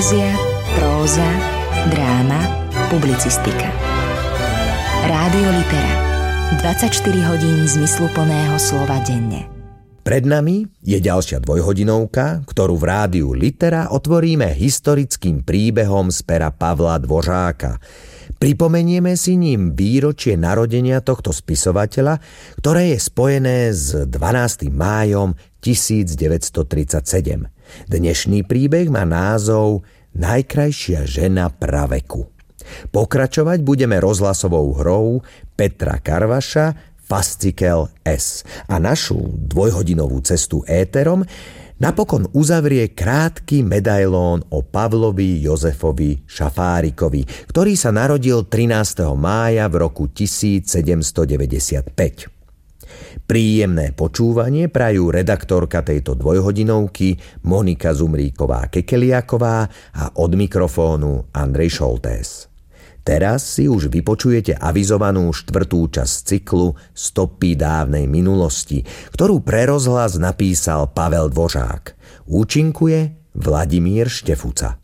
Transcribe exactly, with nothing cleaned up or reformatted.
Poézia, próza, dráma, publicistika. Rádio Litera. dvadsaťštyri hodín zmysluplného slova denne. Pred nami je ďalšia dvojhodinovka, ktorú v Rádiu Litera otvoríme historickým príbehom z pera Pavla Dvořáka. Pripomenieme si ním výročie narodenia tohto spisovateľa, ktoré je spojené s dvanástym májom tisícdeväťstotridsaťsedem. Dnešný príbeh má názov Najkrajšia žena praveku. Pokračovať budeme rozhlasovou hrou Petra Karvaša Fascikel S. A našu dvojhodinovú cestu éterom napokon uzavrie krátky medailón o Pavlovi Jozefovi Šafárikovi, ktorý sa narodil trinásteho mája v roku tisícsedemstodeväťdesiatpäť. Príjemné počúvanie prajú redaktorka tejto dvojhodinovky Monika Zumríková-Kekeliaková a od mikrofónu Andrej Šoltés. Teraz si už vypočujete avizovanú štvrtú časť cyklu Stopy dávnej minulosti, ktorú pre rozhlas napísal Pavel Dvořák. Účinkuje Vladimír Štefuca.